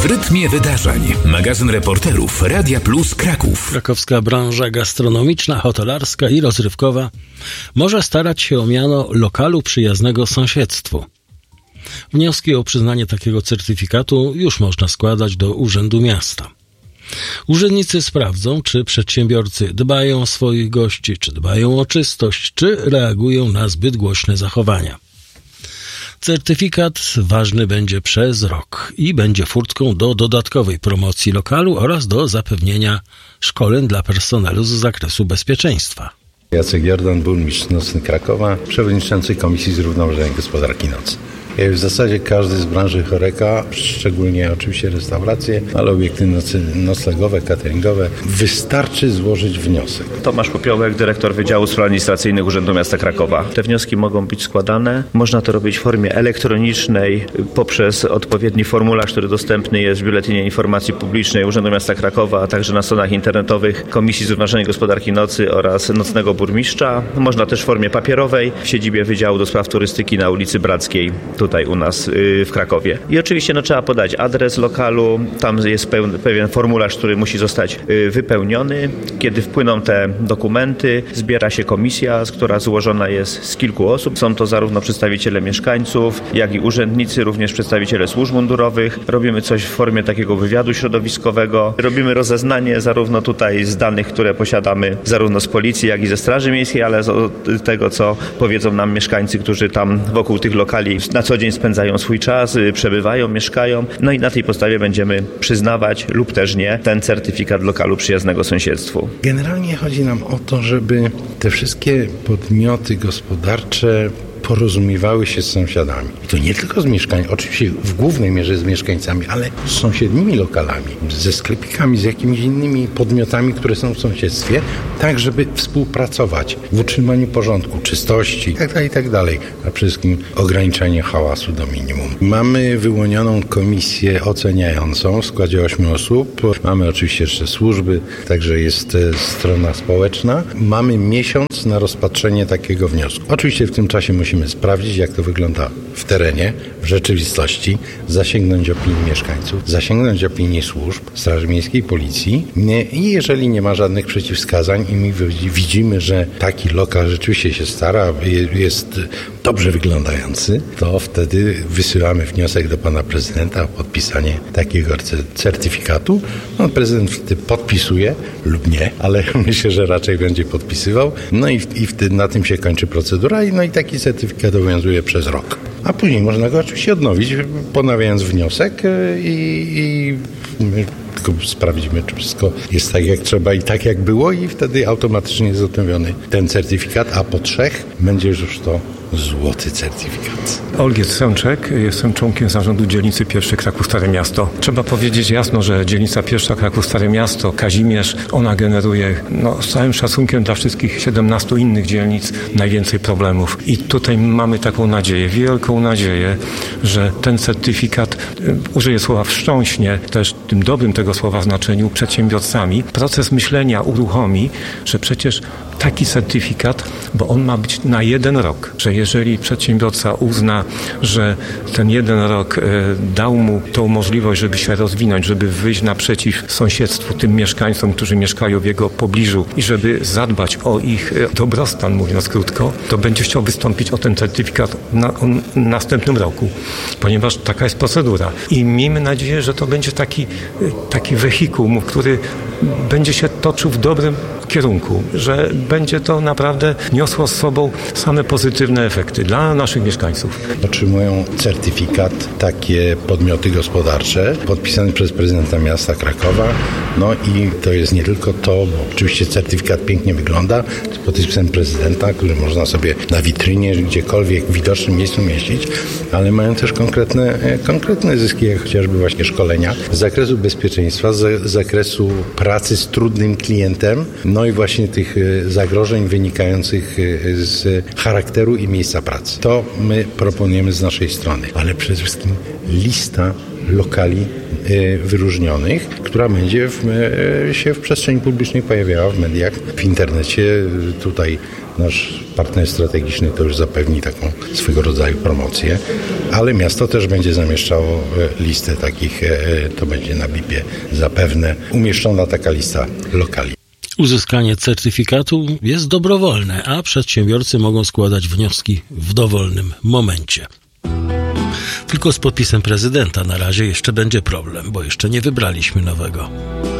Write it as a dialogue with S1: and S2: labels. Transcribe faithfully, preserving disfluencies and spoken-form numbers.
S1: W rytmie wydarzeń. Magazyn reporterów Radia Plus Kraków.
S2: Krakowska branża gastronomiczna, hotelarska i rozrywkowa może starać się o miano lokalu przyjaznego sąsiedztwu. Wnioski o przyznanie takiego certyfikatu już można składać do Urzędu Miasta. Urzędnicy sprawdzą, czy przedsiębiorcy dbają o swoich gości, czy dbają o czystość, czy reagują na zbyt głośne zachowania. Certyfikat ważny będzie przez rok i będzie furtką do dodatkowej promocji lokalu oraz do zapewnienia szkoleń dla personelu z zakresu bezpieczeństwa.
S3: Jacek Jordan, burmistrz nocny Krakowa, przewodniczący Komisji Zrównoważonej Gospodarki Nocy. W zasadzie każdy z branży choreka, szczególnie oczywiście restauracje, ale obiekty nocy, noclegowe, cateringowe, wystarczy złożyć wniosek.
S4: Tomasz Popiołek, dyrektor Wydziału Spraw Administracyjnych Urzędu Miasta Krakowa. Te wnioski mogą być składane. Można to robić w formie elektronicznej poprzez odpowiedni formularz, który dostępny jest w Biuletynie Informacji Publicznej Urzędu Miasta Krakowa, a także na stronach internetowych Komisji Zrównoważonej Gospodarki Nocy oraz Nocnego Burmistrza. Można też w formie papierowej w siedzibie Wydziału do Spraw Turystyki na ulicy Brackiej, tutaj u nas w Krakowie. I oczywiście no, trzeba podać adres lokalu, tam jest pełen, pewien formularz, który musi zostać wypełniony. Kiedy wpłyną te dokumenty, zbiera się komisja, która złożona jest z kilku osób. Są to zarówno przedstawiciele mieszkańców, jak i urzędnicy, również przedstawiciele służb mundurowych. Robimy coś w formie takiego wywiadu środowiskowego. Robimy rozeznanie zarówno tutaj z danych, które posiadamy zarówno z policji, jak i ze Straży Miejskiej, ale z tego, co powiedzą nam mieszkańcy, którzy tam wokół tych lokali na co dzień spędzają swój czas, przebywają, mieszkają. No i na tej podstawie będziemy przyznawać lub też nie ten certyfikat lokalu przyjaznego sąsiedztwu.
S3: Generalnie chodzi nam o to, żeby te wszystkie podmioty gospodarcze porozumiewały się z sąsiadami. I to nie tylko z mieszkańcami, oczywiście w głównej mierze z mieszkańcami, ale z sąsiednimi lokalami, ze sklepikami, z jakimiś innymi podmiotami, które są w sąsiedztwie, tak żeby współpracować w utrzymaniu porządku, czystości itd., itd., a przede wszystkim ograniczenie hałasu do minimum. Mamy wyłonioną komisję oceniającą w składzie ośmiu osób. Mamy oczywiście jeszcze służby, także jest strona społeczna. Mamy miesiąc na rozpatrzenie takiego wniosku. Oczywiście w tym czasie musimy Musimy sprawdzić, jak to wygląda w terenie, w rzeczywistości, zasięgnąć opinii mieszkańców, zasięgnąć opinii służb, Straży Miejskiej, Policji i jeżeli nie ma żadnych przeciwwskazań i my widzimy, że taki lokal rzeczywiście się stara, jest dobrze wyglądający, to wtedy wysyłamy wniosek do pana prezydenta o podpisanie takiego certyfikatu. No, prezydent wtedy podpisuje lub nie, ale myślę, że raczej będzie podpisywał. No i, i wtedy na tym się kończy procedura i no i taki certyfikat obowiązuje przez rok. A później można go oczywiście odnowić, ponawiając wniosek i, i tylko sprawdzimy, czy wszystko jest tak jak trzeba i tak jak było i wtedy automatycznie jest odnowiony ten certyfikat, a po trzech będzie już to złoty certyfikat.
S5: Olgierd Sęczek, jestem członkiem zarządu dzielnicy pierwszej Kraków Stare Miasto. Trzeba powiedzieć jasno, że dzielnica pierwsza Kraków Stare Miasto, Kazimierz, ona generuje, no, z całym szacunkiem dla wszystkich siedemnastu innych dzielnic, najwięcej problemów. I tutaj mamy taką nadzieję, wielką nadzieję, że ten certyfikat, użyję słowa wstrząśnie, też tym dobrym tego słowa znaczeniu, przedsiębiorcami, proces myślenia uruchomi, że przecież taki certyfikat, bo on ma być na jeden rok, że jeżeli przedsiębiorca uzna, że ten jeden rok dał mu tą możliwość, żeby się rozwinąć, żeby wyjść naprzeciw sąsiedztwu, tym mieszkańcom, którzy mieszkają w jego pobliżu i żeby zadbać o ich dobrostan, mówiąc krótko, to będzie chciał wystąpić o ten certyfikat na, w następnym roku, ponieważ taka jest procedura. I miejmy nadzieję, że to będzie taki, taki wehikuł, który będzie się toczył w dobrym kierunku, że będzie to naprawdę niosło z sobą same pozytywne efekty dla naszych mieszkańców.
S3: Otrzymują certyfikat takie podmioty gospodarcze podpisany przez prezydenta miasta Krakowa. No i to jest nie tylko to, bo oczywiście certyfikat pięknie wygląda, z podpisem prezydenta, który można sobie na witrynie, gdziekolwiek w widocznym miejscu mieścić, ale mają też konkretne, konkretne zyski, jak chociażby właśnie szkolenia z zakresu bezpieczeństwa, z zakresu pracy z trudnym klientem, no i właśnie tych zagrożeń wynikających z charakteru i miejsca pracy. To my proponujemy z naszej strony, ale przede wszystkim lista lokali wyróżnionych, która będzie w, się w przestrzeni publicznej pojawiała, w mediach, w internecie. Tutaj nasz partner strategiczny to już zapewni taką swego rodzaju promocję, ale miasto też będzie zamieszczało listę takich, to będzie na bipie zapewne umieszczona taka lista lokali.
S2: Uzyskanie certyfikatu jest dobrowolne, a przedsiębiorcy mogą składać wnioski w dowolnym momencie. Tylko z podpisem prezydenta na razie jeszcze będzie problem, bo jeszcze nie wybraliśmy nowego.